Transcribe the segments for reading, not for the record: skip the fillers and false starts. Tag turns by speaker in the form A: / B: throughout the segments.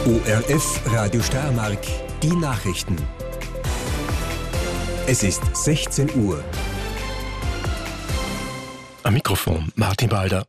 A: ORF Radio Steiermark, die Nachrichten. Es ist 16 Uhr.
B: Am Mikrofon Martin Balder.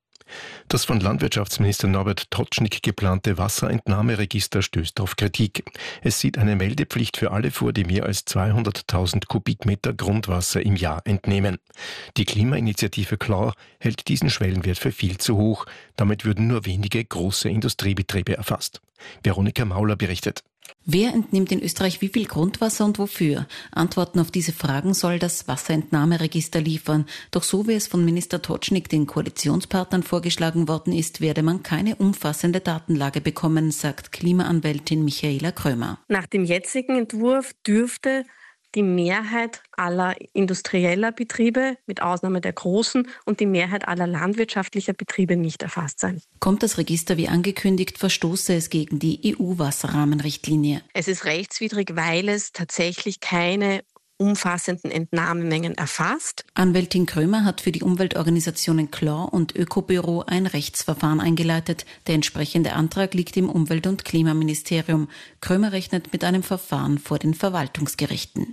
B: Das von Landwirtschaftsminister Norbert Totschnig geplante Wasserentnahmeregister stößt auf Kritik. Es sieht eine Meldepflicht für alle vor, die mehr als 200.000 Kubikmeter Grundwasser im Jahr entnehmen. Die Klimainitiative Klar hält diesen Schwellenwert für viel zu hoch. Damit würden nur wenige große Industriebetriebe erfasst. Veronika Mauler berichtet.
C: Wer entnimmt in Österreich wie viel Grundwasser und wofür? Antworten auf diese Fragen soll das Wasserentnahmeregister liefern. Doch so wie es von Minister Totschnig den Koalitionspartnern vorgeschlagen worden ist, werde man keine umfassende Datenlage bekommen, sagt Klimaanwältin Michaela Krömer.
D: Nach dem jetzigen Entwurf dürfte die Mehrheit aller industrieller Betriebe, mit Ausnahme der großen, und die Mehrheit aller landwirtschaftlicher Betriebe nicht erfasst sein.
C: Kommt das Register wie angekündigt, verstoße es gegen die EU-Wasserrahmenrichtlinie.
D: Es ist rechtswidrig, weil es tatsächlich keine umfassenden Entnahmemengen erfasst.
C: Anwältin Krömer hat für die Umweltorganisationen Klar und Ökobüro ein Rechtsverfahren eingeleitet. Der entsprechende Antrag liegt im Umwelt- und Klimaministerium. Krömer rechnet mit einem Verfahren vor den Verwaltungsgerichten.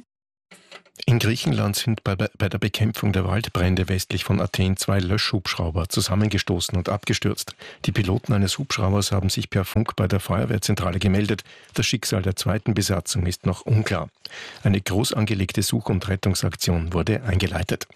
B: In Griechenland sind bei der Bekämpfung der Waldbrände westlich von Athen 2 Löschhubschrauber zusammengestoßen und abgestürzt. Die Piloten eines Hubschraubers haben sich per Funk bei der Feuerwehrzentrale gemeldet. Das Schicksal der zweiten Besatzung ist noch unklar. Eine groß angelegte Such- und Rettungsaktion wurde eingeleitet.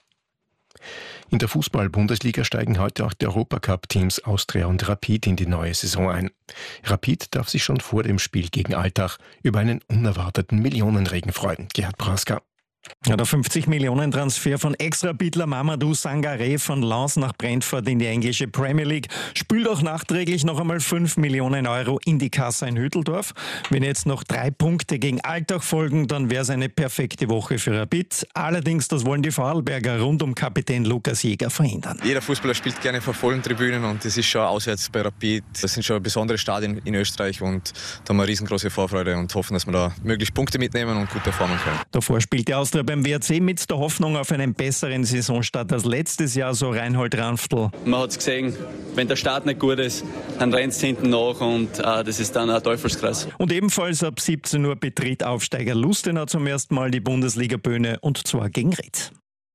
B: In der Fußball-Bundesliga steigen heute auch die Europacup-Teams Austria und Rapid in die neue Saison ein. Rapid darf sich schon vor dem Spiel gegen Altach über einen unerwarteten Millionenregen freuen. Gerhard Praska.
E: Ja, der 50-Millionen-Transfer von Ex-Rapidler Mamadou Sangaré von Lens nach Brentford in die englische Premier League spült auch nachträglich noch einmal 5 Millionen Euro in die Kasse in Hütteldorf. Wenn jetzt noch 3 Punkte gegen Altach folgen, dann wäre es eine perfekte Woche für Rapid. Allerdings, das wollen die Vorarlberger rund um Kapitän Lukas Jäger verhindern.
F: Jeder Fußballer spielt gerne vor vollen Tribünen und das ist schon auswärts bei Rapid. Das sind schon besondere Stadien in Österreich und da haben wir eine riesengroße Vorfreude und hoffen, dass wir da möglichst Punkte mitnehmen und gut performen können.
E: Davor spielt die Austria beim WRC mit der Hoffnung auf einen besseren Saisonstart als letztes Jahr, so Reinhold Ranftl.
G: Man hat es gesehen, wenn der Start nicht gut ist, dann rennt es hinten nach und das ist dann ein Teufelskreis.
E: Und ebenfalls ab 17 Uhr betritt Aufsteiger Lustenau zum ersten Mal die Bundesliga-Bühne und zwar gegen Ried.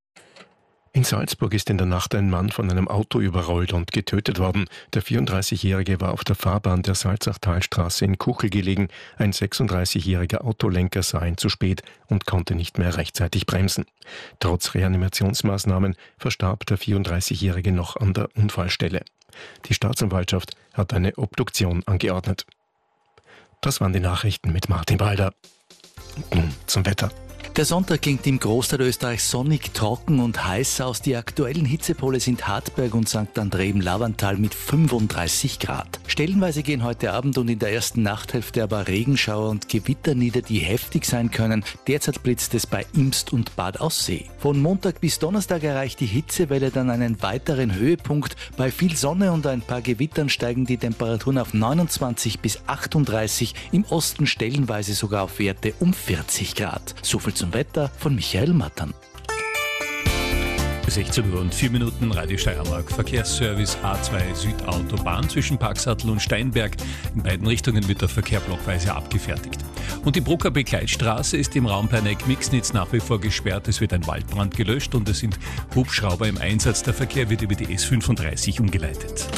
B: In Salzburg ist in der Nacht ein Mann von einem Auto überrollt und getötet worden. Der 34-Jährige war auf der Fahrbahn der Salzachtalstraße in Kuchel gelegen. Ein 36-jähriger Autolenker sah ihn zu spät und konnte nicht mehr rechtzeitig bremsen. Trotz Reanimationsmaßnahmen verstarb der 34-Jährige noch an der Unfallstelle. Die Staatsanwaltschaft hat eine Obduktion angeordnet. Das waren die Nachrichten mit Martin Balder. Nun zum Wetter.
H: Der Sonntag klingt im Großteil Österreichs sonnig, trocken und heiß aus. Die aktuellen Hitzepole sind Hartberg und St. André im Lavantal mit 35 Grad. Stellenweise gehen heute Abend und in der ersten Nachthälfte aber Regenschauer und Gewitter nieder, die heftig sein können. Derzeit blitzt es bei Imst und Bad Aussee. Von Montag bis Donnerstag erreicht die Hitzewelle dann einen weiteren Höhepunkt. Bei viel Sonne und ein paar Gewittern steigen die Temperaturen auf 29 bis 38, im Osten stellenweise sogar auf Werte um 40 Grad. So viel zum Wetter von Michael Mattern.
I: 16 Uhr und 4 Minuten, Radio Steiermark, Verkehrsservice A2 Südautobahn zwischen Parksattel und Steinberg. In beiden Richtungen wird der Verkehr blockweise abgefertigt. Und die Brucker Begleitstraße ist im Raum Perneck-Mixnitz nach wie vor gesperrt. Es wird ein Waldbrand gelöscht und es sind Hubschrauber im Einsatz. Der Verkehr wird über die S35 umgeleitet.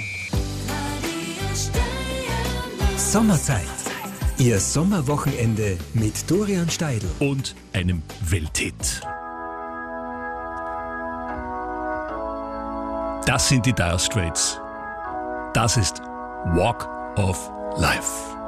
A: Sommerzeit. Ihr Sommerwochenende mit Dorian Steidl
I: Und einem Welthit. Das sind die Dire Straits. Das ist Walk of Life.